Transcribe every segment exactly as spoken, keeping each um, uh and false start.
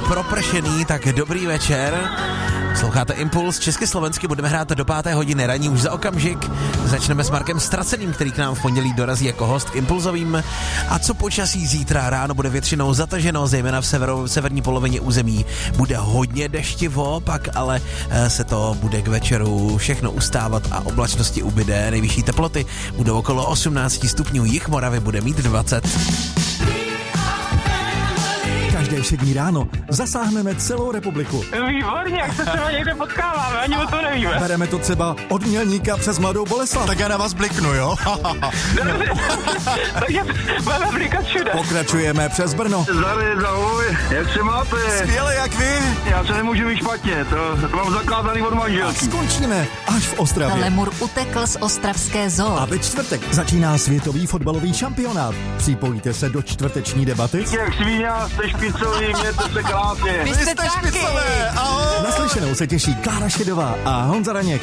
propršený, tak dobrý večer. Sloucháte Impuls, česky-slovensky budeme hrát do páté hodiny ranní už za okamžik. Začneme s Markem Straceným, který k nám v pondělí dorazí jako host k Impulzovým. A co počasí zítra ráno bude většinou zataženo, zejména v, severu, v severní polovině území. Bude hodně deštivo, pak ale se to bude k večeru všechno ustávat a oblačnosti ubyde. Nejvyšší teploty budou okolo osmnáct stupňů, jih Moravy bude mít dvacet. Každé všední ráno zasáhneme celou republiku. Výborně, jak se třeba někde potkáváme, ani o to nevíme. Bereme to třeba od Mělníka přes Mladou Boleslav. Tak já na vás bliknu, jo? Takže budeme blikat všude. Pokračujeme přes Brno. Zdravím, ahoj, jak se máte? Skvěle, jak vy? Já se nemůžu mít špatně, to, to mám zakázaný od manželky. Skončíme až v Ostravě. Lemur utekl z ostravské zoo. A ve čtvrtek začíná světový fotbalový šampionát. Připojíte se do čtvrteční debaty? Jak svíňa, jste špicový, mějte se krásně. Vy jste taky. Ahoj. Naslyšenou se těší Klára Šedová a Honza Raněk.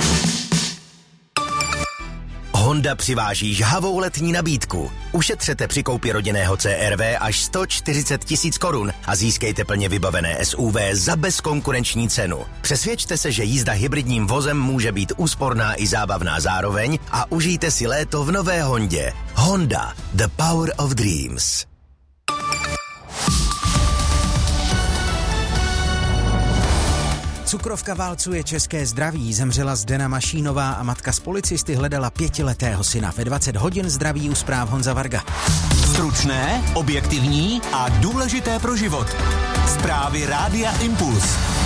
Honda přiváží žhavou letní nabídku. Ušetřete při koupi rodinného C R V až sto čtyřicet tisíc korun a získejte plně vybavené S U V za bezkonkurenční cenu. Přesvědčte se, že jízda hybridním vozem může být úsporná i zábavná zároveň a užijte si léto v nové Hondě. Honda, the power of dreams. Cukrovka válcuje české zdraví, zemřela Zdena Mašínová a matka z policisty hledala pětiletého syna. Ve dvacet hodin zdraví u zpráv Honza Varga. Stručné, objektivní a důležité pro život. Zprávy Rádia Impuls.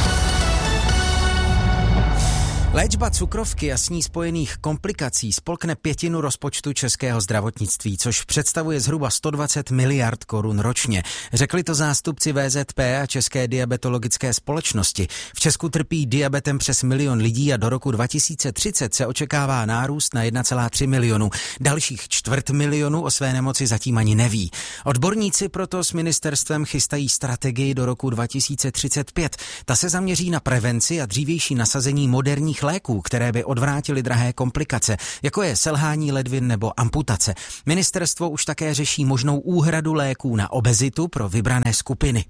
Léčba cukrovky a s ní spojených komplikací spolkne pětinu rozpočtu českého zdravotnictví, což představuje zhruba sto dvacet miliard korun ročně. Řekli to zástupci V Z P a České diabetologické společnosti. V Česku trpí diabetem přes milion lidí a do roku dva tisíce třicet se očekává nárůst na jedna celá tři milionu. Dalších čtvrt milionu o své nemoci zatím ani neví. Odborníci proto s ministerstvem chystají strategii do roku dva tisíce třicet pět. Ta se zaměří na prevenci a dřívější nasazení moderních léků, které by odvrátily drahé komplikace, jako je selhání ledvin nebo amputace. Ministerstvo už také řeší možnou úhradu léků na obezitu pro vybrané skupiny.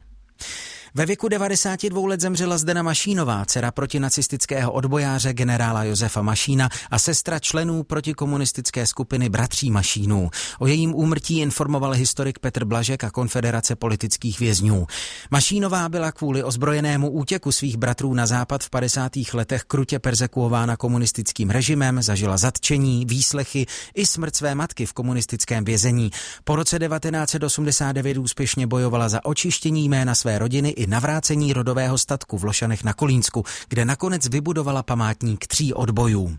Ve věku devadesáti dvou let zemřela Zdena Mašínová, dcera protinacistického odbojáře generála Josefa Mašína a sestra členů protikomunistické skupiny Bratří Mašínů. O jejím úmrtí informoval historik Petr Blažek a Konfederace politických vězňů. Mašínová byla kvůli ozbrojenému útěku svých bratrů na západ v padesátých letech krutě perzekuována komunistickým režimem, zažila zatčení, výslechy i smrt své matky v komunistickém vězení. Po roce devatenáct set osmdesát devět úspěšně bojovala za očištění jména své rodiny i navrácení rodového statku v Lošanech na Kolínsku, kde nakonec vybudovala památník tří odbojů.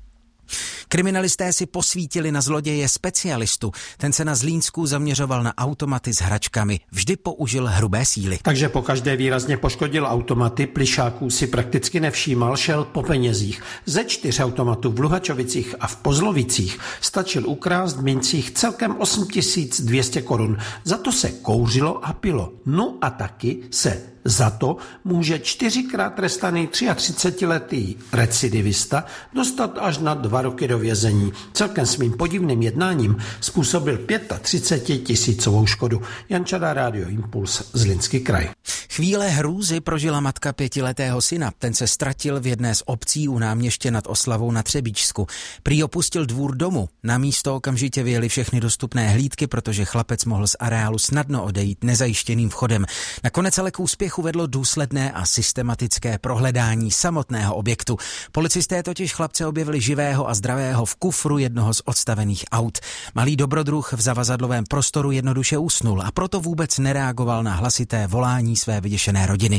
Kriminalisté si posvítili na zloděje specialistu. Ten se na Zlínsku zaměřoval na automaty s hračkami. Vždy použil hrubé síly. Takže pokaždé výrazně poškodil automaty, plišáků si prakticky nevšímal, šel po penězích. Ze čtyř automatů v Luhačovicích a v Pozlovicích stačil ukrást v mincích celkem osm tisíc dvě stě korun. Za to se kouřilo a pilo. No a taky se za to může čtyřikrát trestaný třiatřicetiletý recidivista dostat až na dva roky do vězení. Celkem svým podivným jednáním způsobil třicet pět tisícovou škodu. Jan Čada, Rádio Impuls, Zlínský kraj. Chvíle hrůzy prožila matka pětiletého syna. Ten se ztratil v jedné z obcí u Náměště nad Oslavou na Třebíčsku. Prý opustil dvůr domu. Na místo okamžitě vyjeli všechny dostupné hlídky, protože chlapec mohl z areálu snadno odejít nezajištěným vchodem. Nakonec ale k úspěchu vedlo důsledné a systematické prohledání samotného objektu. Policisté totiž chlapce objevili živého a zdravého v kufru jednoho z odstavených aut. Malý dobrodruh v zavazadlovém prostoru jednoduše usnul a proto vůbec nereagoval na hlasité volání své vyděšené rodiny.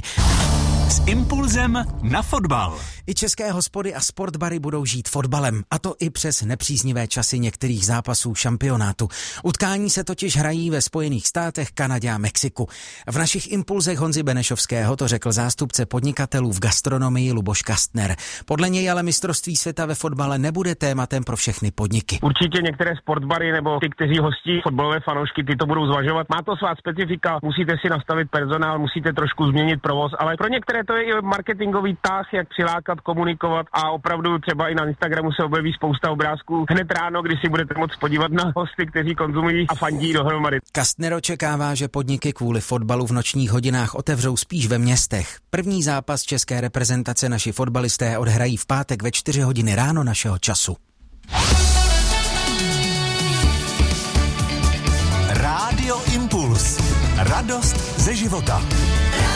S impulzem na fotbal. I české hospody a sportbary budou žít fotbalem, a to i přes nepříznivé časy některých zápasů šampionátu. Utkání se totiž hrají ve Spojených státech, Kanadě a Mexiku. V našich impulzech Honzy Benešovského to řekl zástupce podnikatelů v gastronomii Luboš Kastner. Podle něj ale mistrovství světa ve fotbale nebude tématem pro všechny podniky. Určitě některé sportbary nebo ty, kteří hostí fotbalové fanoušky, ty to budou zvažovat. Má to svá specifika, musíte si nastavit personál, musíte trošku změnit provoz, ale pro některé to je i marketingový tah, jak přilákat, komunikovat a opravdu třeba i na Instagramu se objeví spousta obrázků hned ráno, kdy si budete moct podívat na hosty, kteří konzumují a fandí dohromady. Kastner očekává, že podniky kvůli fotbalu v nočních hodinách otevřou spíš ve městech. První zápas české reprezentace naši fotbalisté odhrají v pátek ve čtyři hodiny ráno našeho času. Rádio Impuls. Radost ze života.